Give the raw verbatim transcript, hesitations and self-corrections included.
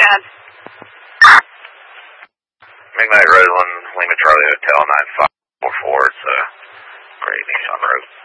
Dad. Midnight Roseland, Lima Charlie Hotel, nine five four four. It's a great on the road.